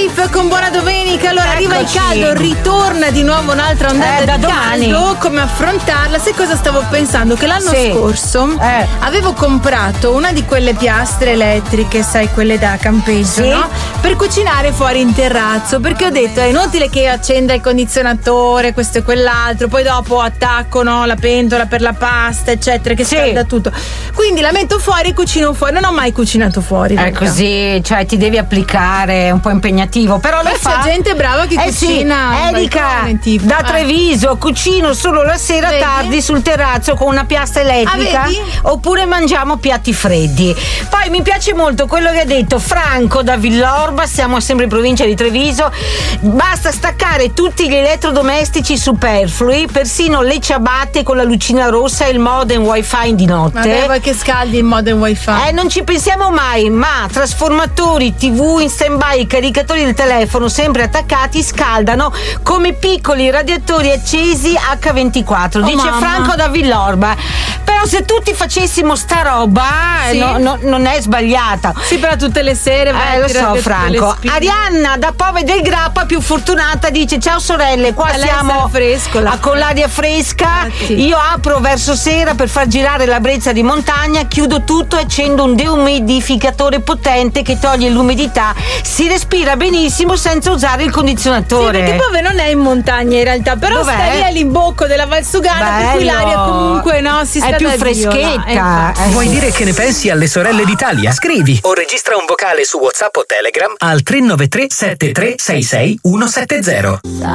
Life con buona domenica. Allora arriva il caldo, ritorna di nuovo un'altra ondata di caldo. Come affrontarla? Sai cosa stavo pensando? Che l'anno scorso avevo comprato una di quelle piastre elettriche, sai, quelle da campeggio, no? Per cucinare fuori in terrazzo, perché ho detto è inutile che io accenda il condizionatore, questo e quell'altro, poi dopo attacco la pentola per la pasta, eccetera, che scalda tutto. Quindi la metto fuori e cucino fuori. Non ho mai cucinato fuori. È così, cioè ti devi applicare, è un po' impegnativo, però lo fa. C'è gente brava che cucina. Erika da Treviso, cucino solo la sera tardi sul terrazzo con una piastra elettrica, oppure mangiamo piatti freddi. Poi mi piace molto quello che ha detto Franco da Villorba, siamo sempre in provincia di Treviso. Basta staccare tutti gli elettrodomestici superflui, persino le ciabatte con la lucina rossa e il modem wifi di notte. Vabbè, vuoi che scaldi il modem wifi? Non ci pensiamo mai, ma trasformatori, TV in stand-by, caricatori del telefono sempre attaccati scaldano come piccoli radiatori accesi H24, dice mamma. Franco da Villorba. Però se tutti facessimo sta roba non è sbagliata. Sì, però tutte le sere lo so, Franco. Arianna da Pove del Grappa, più fortunata, dice ciao sorelle, qua siamo con l'aria fresca. Io apro verso sera per far girare la brezza di montagna, chiudo tutto e accendo un deumidificatore potente che toglie l'umidità, si respira benissimo senza usare il condizionatore. Sì, perché Pove non è in montagna in realtà, però sta lì all'imbocco della Valsugana, per cui l'aria comunque si sta più freschetta. Vuoi dire che ne pensi alle sorelle d'Italia? Scrivi o registra un vocale su WhatsApp o Telegram al 393 7366 170.